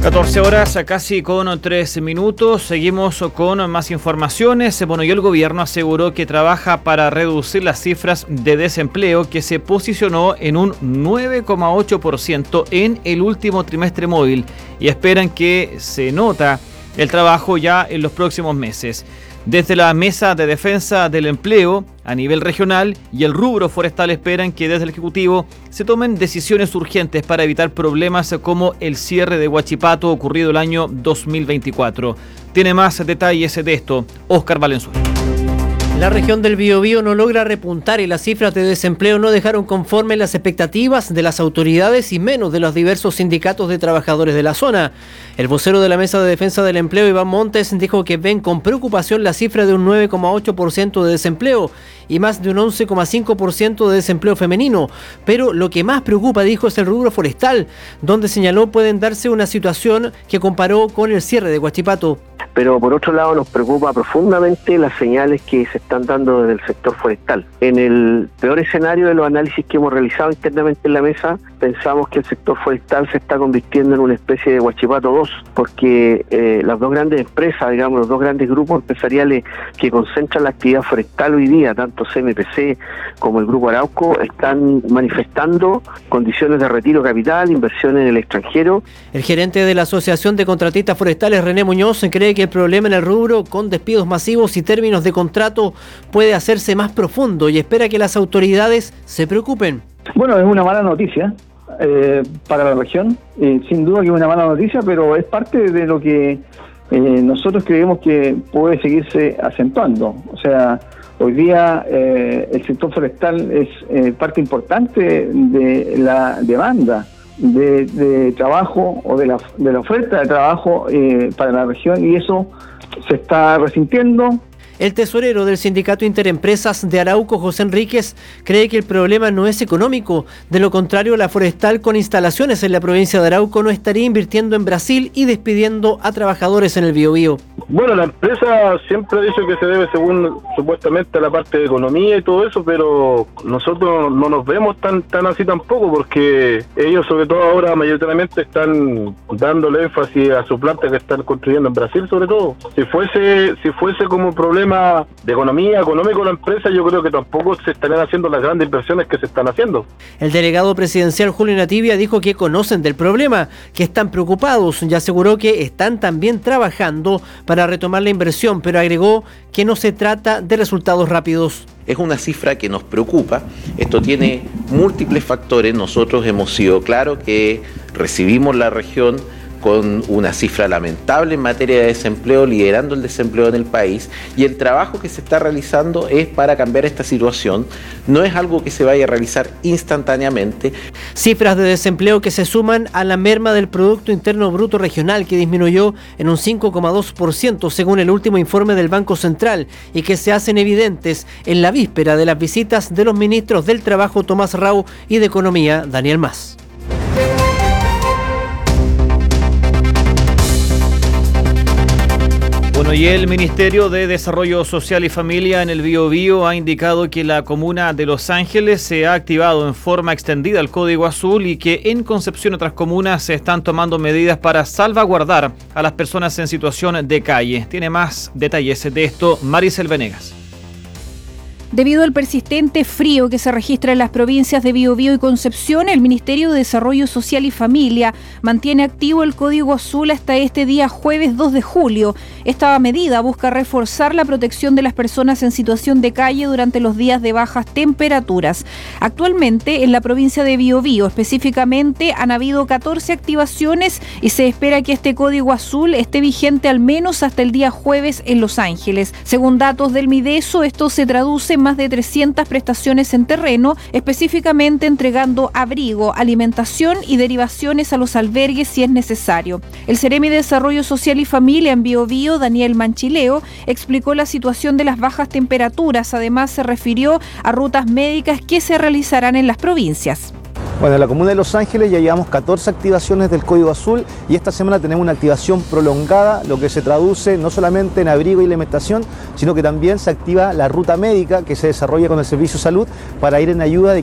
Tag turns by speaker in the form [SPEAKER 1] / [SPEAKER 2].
[SPEAKER 1] 14 horas, casi con 3 minutos. Seguimos con más informaciones. Bueno, y el gobierno aseguró que trabaja para reducir las cifras de desempleo, que se posicionó en un 9,8% en el último trimestre móvil, y esperan que se nota el trabajo ya en los próximos meses. Desde la Mesa de Defensa del Empleo a nivel regional y el rubro forestal esperan que desde el Ejecutivo se tomen decisiones urgentes para evitar problemas como el cierre de Huachipato ocurrido el año 2024. Tiene más detalles de esto Óscar Valenzuela.
[SPEAKER 2] La región del Biobío no logra repuntar y las cifras de desempleo no dejaron conforme las expectativas de las autoridades y menos de los diversos sindicatos de trabajadores de la zona. El vocero de la Mesa de Defensa del Empleo, Iván Montes, dijo que ven con preocupación la cifra de un 9,8% de desempleo y más de un 11,5% de desempleo femenino. Pero lo que más preocupa, dijo, es el rubro forestal, donde señaló pueden darse una situación que comparó con el cierre de Huachipato.
[SPEAKER 3] Pero por otro lado nos preocupa profundamente las señales que se están dando desde el sector forestal. En el peor escenario de los análisis que hemos realizado internamente en la mesa, pensamos que el sector forestal se está convirtiendo en una especie de Huachipato 2, porque las dos grandes empresas, digamos, los dos grandes grupos empresariales que concentran la actividad forestal hoy día, tanto CMPC como el Grupo Arauco, están manifestando condiciones de retiro de capital, inversión en el extranjero.
[SPEAKER 2] El gerente de la Asociación de Contratistas Forestales, René Muñoz, cree que el problema en el rubro, con despidos masivos y términos de contrato, puede hacerse más profundo y espera que las autoridades se preocupen.
[SPEAKER 4] Bueno, es una mala noticia para la región, sin duda que es una mala noticia, pero es parte de lo que nosotros creemos que puede seguirse acentuando. O sea, hoy día el sector forestal es parte importante de la demanda de trabajo o de la oferta de trabajo para la región, y eso se está resintiendo.
[SPEAKER 2] El tesorero del Sindicato Interempresas de Arauco, José Enríquez, cree que el problema no es económico. De lo contrario, la forestal con instalaciones en la provincia de Arauco no estaría invirtiendo en Brasil y despidiendo a trabajadores en el Biobío.
[SPEAKER 5] Bueno, la empresa siempre ha dicho que se debe según supuestamente a la parte de economía y todo eso, pero nosotros no nos vemos tan así tampoco, porque ellos sobre todo ahora mayoritariamente están dándole énfasis a su planta que están construyendo en Brasil sobre todo. Si fuese como problema de economía, económico la empresa, yo creo que tampoco se estarían haciendo las grandes inversiones que se están haciendo.
[SPEAKER 2] El delegado presidencial Julio Nativia dijo que conocen del problema, que están preocupados y aseguró que están también trabajando para retomar la inversión, pero agregó que no se trata de resultados rápidos.
[SPEAKER 6] Es una cifra que nos preocupa, esto tiene múltiples factores, nosotros hemos sido claros que recibimos la región con una cifra lamentable en materia de desempleo, liderando el desempleo en el país, y el trabajo que se está realizando es para cambiar esta situación, no es algo que se vaya a realizar instantáneamente.
[SPEAKER 2] Cifras de desempleo que se suman a la merma del Producto Interno Bruto Regional, que disminuyó en un 5,2% según el último informe del Banco Central, y que se hacen evidentes en la víspera de las visitas de los ministros del Trabajo Tomás Rau y de Economía Daniel Mas.
[SPEAKER 1] Bueno, y el Ministerio de Desarrollo Social y Familia en el Biobío ha indicado que la comuna de Los Ángeles se ha activado en forma extendida el Código Azul y que en Concepción y otras comunas se están tomando medidas para salvaguardar a las personas en situación de calle. Tiene más detalles de esto Maricel Venegas.
[SPEAKER 7] Debido al persistente frío que se registra en las provincias de Biobío y Concepción, el Ministerio de Desarrollo Social y Familia mantiene activo el Código Azul hasta este día jueves 2 de julio. Esta medida busca reforzar la protección de las personas en situación de calle durante los días de bajas temperaturas. Actualmente, en la provincia de Biobío específicamente, han habido 14 activaciones y se espera que este Código Azul esté vigente al menos hasta el día jueves en Los Ángeles. Según datos del Mideso, esto se traduce en más de 300 prestaciones en terreno, específicamente entregando abrigo, alimentación y derivaciones a los albergues si es necesario. El Seremi de Desarrollo Social y Familia en Biobío, Daniel Manchileo, explicó la situación de las bajas temperaturas. Además, se refirió a rutas médicas que se realizarán en las provincias.
[SPEAKER 8] Bueno, en la comuna de Los Ángeles ya llevamos 14 activaciones del Código Azul y esta semana tenemos una activación prolongada, lo que se traduce no solamente en abrigo y alimentación, sino que también se activa la ruta médica que se desarrolla con el Servicio de Salud para ir en ayuda de